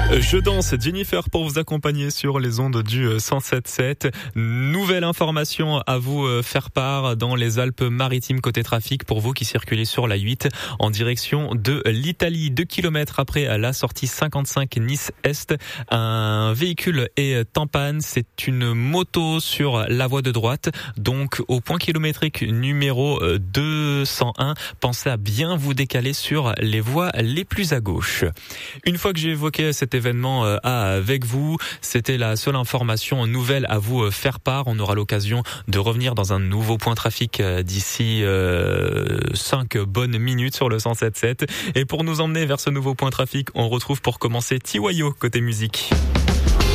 Je danse Jennifer pour vous accompagner sur les ondes du 107.7. Nouvelle information à vous faire part dans les Alpes-Maritimes côté trafic pour vous qui circulez sur la 8 en direction de l'Italie. 2 kilomètres après la sortie 55 Nice-Est, un véhicule est en panne. C'est une moto sur la voie de droite, donc au point kilométrique numéro 201. Pensez à bien vous décaler sur les voies les plus à gauche. Une fois que j'ai évoqué cet événement avec vous, c'était la seule information nouvelle à vous faire part. On aura l'occasion de revenir dans un nouveau point trafic d'ici 5 bonnes minutes sur le 107.7. Et pour nous emmener vers ce nouveau point trafic, on retrouve pour commencer Tiwayo côté musique.